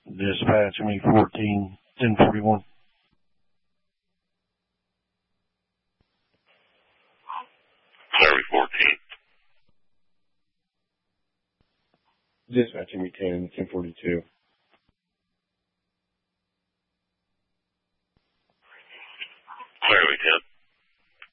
Dispatch me 14 1041. Larry 14. Dispatch me 10 1042. Larry 10.